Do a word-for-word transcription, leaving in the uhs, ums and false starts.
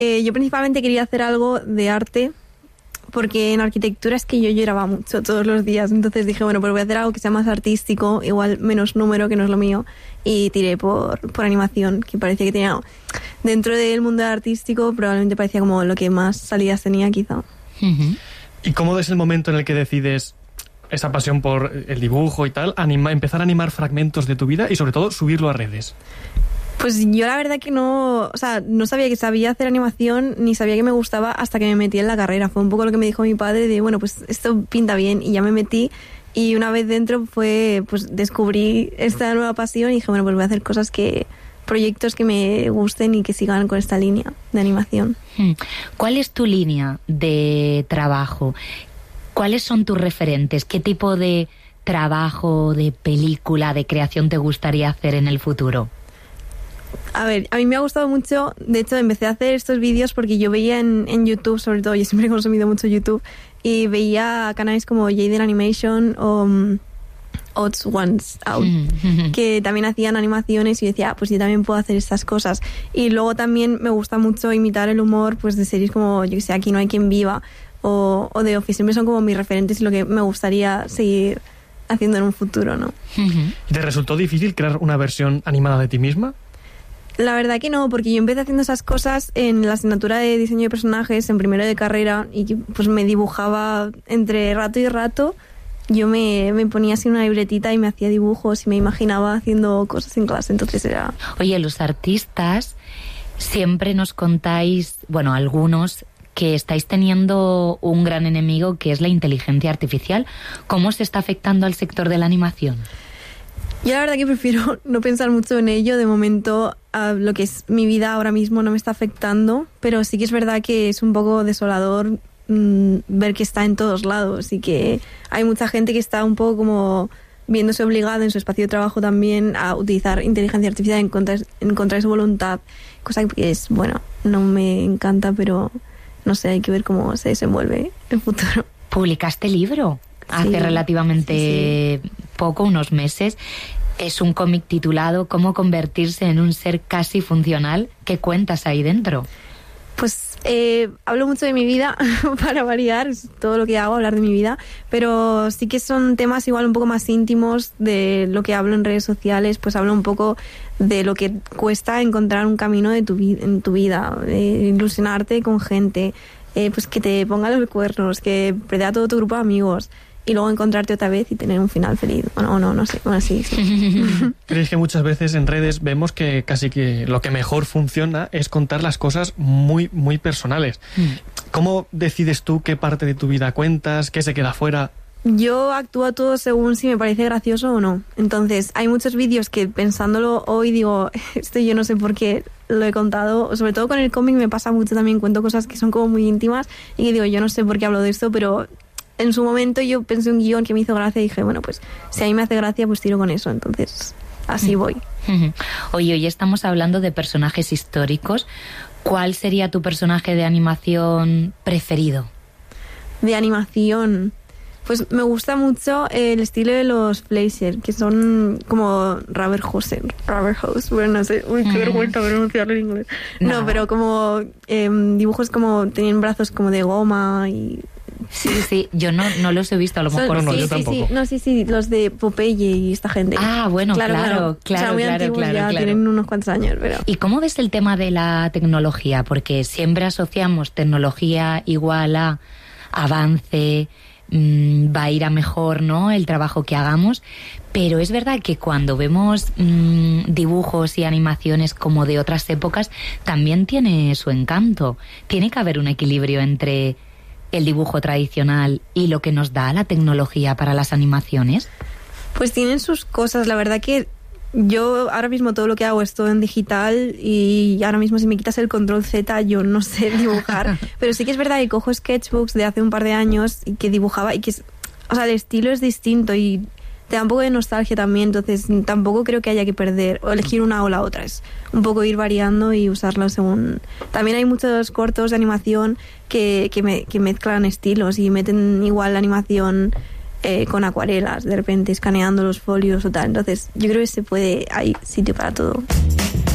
Eh, yo principalmente quería hacer algo de arte, porque en arquitectura es que yo lloraba mucho todos los días, entonces dije, bueno, pues voy a hacer algo que sea más artístico, igual menos número, que no es lo mío, y tiré por, por animación, que parecía que tenía, dentro del mundo artístico, probablemente parecía como lo que más salidas tenía, quizá. Uh-huh. ¿Y cómo es el momento en el que decides esa pasión por el dibujo y tal, anima, empezar a animar fragmentos de tu vida y sobre todo subirlo a redes? Pues yo la verdad que no, o sea, no sabía que sabía hacer animación, ni sabía que me gustaba hasta que me metí en la carrera. Fue un poco lo que me dijo mi padre de, bueno, pues esto pinta bien, y ya me metí, y una vez dentro fue, pues descubrí esta nueva pasión y dije, bueno, pues voy a hacer cosas que, proyectos que me gusten y que sigan con esta línea de animación. ¿Cuál es tu línea de trabajo? ¿Cuáles son tus referentes? ¿Qué tipo de trabajo, de película, de creación te gustaría hacer en el futuro? A ver, a mí me ha gustado mucho, de hecho empecé a hacer estos vídeos porque yo veía en, en YouTube, sobre todo, yo siempre he consumido mucho YouTube, y veía canales como Jaden Animation o um, Odd Ones Out, mm-hmm. que también hacían animaciones, y yo decía, ah, pues yo también puedo hacer estas cosas. Y luego también me gusta mucho imitar el humor, pues de series como, yo que sé, Aquí no hay quien viva, o, o The Office, siempre son como mis referentes y lo que me gustaría seguir haciendo en un futuro, ¿no? Mm-hmm. ¿Te resultó difícil crear una versión animada de ti misma? La verdad que no, porque yo empecé haciendo esas cosas en la asignatura de diseño de personajes en primero de carrera, y pues me dibujaba entre rato y rato. Yo me, me ponía así una libretita y me hacía dibujos y me imaginaba haciendo cosas en clase, entonces era... Oye, los artistas siempre nos contáis, bueno, algunos, que estáis teniendo un gran enemigo, que es la inteligencia artificial. ¿Cómo se está afectando al sector de la animación? Yo la verdad que prefiero no pensar mucho en ello. De momento, uh, lo que es mi vida ahora mismo no me está afectando, pero sí que es verdad que es un poco desolador mmm, ver que está en todos lados, y que hay mucha gente que está un poco como viéndose obligada en su espacio de trabajo también a utilizar inteligencia artificial en contra, en contra de su voluntad, cosa que es, bueno, no me encanta, pero no sé, hay que ver cómo se desenvuelve el futuro. ¿Publicaste libro? Hace sí, relativamente sí, sí. poco, unos meses. Es un cómic titulado ¿Cómo convertirse en un ser casi funcional? ¿Qué cuentas ahí dentro? Pues eh, hablo mucho de mi vida, para variar, es todo lo que hago, hablar de mi vida, pero sí que son temas igual un poco más íntimos de lo que hablo en redes sociales. Pues hablo un poco de lo que cuesta encontrar un camino de tu vi- en tu vida, de ilusionarte con gente, eh, pues que te ponga los cuernos, que perder a todo tu grupo de amigos, y luego encontrarte otra vez y tener un final feliz. Bueno, no, no sé. Bueno, sí, sí. ¿Crees que muchas veces en redes vemos que casi que lo que mejor funciona es contar las cosas muy, muy personales? ¿Cómo decides tú qué parte de tu vida cuentas, qué se queda fuera? Yo actúo todo según si me parece gracioso o no. Entonces, hay muchos vídeos que pensándolo hoy digo, esto yo no sé por qué lo he contado. Sobre todo con el cómic me pasa mucho también, cuento cosas que son como muy íntimas y que digo, yo no sé por qué hablo de esto, pero... En su momento yo pensé un guión que me hizo gracia y dije, bueno, pues si a mí me hace gracia, pues tiro con eso. Entonces, así voy. Oye, hoy estamos hablando de personajes históricos. ¿Cuál sería tu personaje de animación preferido? De animación... Pues me gusta mucho el estilo de los Fleischer, que son como Rubberhose, Rubberhose, bueno, no sé, uy, qué vergüenza pronunciarlo en inglés. No, no pero como eh, dibujos como, tenían brazos como de goma y... Sí, sí, yo no, no los he visto, a lo mejor son, no, sí, yo sí, tampoco. Sí, no, sí, sí, los de Popeye y esta gente. Ah, bueno, claro, claro, claro. O sea, muy claro, antiguos claro, ya, claro. tienen unos cuantos años, pero... ¿Y cómo ves el tema de la tecnología? Porque siempre asociamos tecnología igual a avance, mmm, va a ir a mejor, ¿no?, el trabajo que hagamos, pero es verdad que cuando vemos mmm, dibujos y animaciones como de otras épocas, también tiene su encanto. Tiene que haber un equilibrio entre el dibujo tradicional y lo que nos da la tecnología para las animaciones. Pues tienen sus cosas, la verdad que yo ahora mismo todo lo que hago es todo en digital, y ahora mismo si me quitas el control Z yo no sé dibujar, pero sí que es verdad que cojo sketchbooks de hace un par de años y que dibujaba y que es, o sea, el estilo es distinto y te da un poco de nostalgia también, entonces tampoco creo que haya que perder o elegir una o la otra, es un poco ir variando y usarlo según... También hay muchos cortos de animación que, que, me, que mezclan estilos y meten igual la animación eh, con acuarelas, de repente escaneando los folios o tal, entonces yo creo que se puede, hay sitio para todo.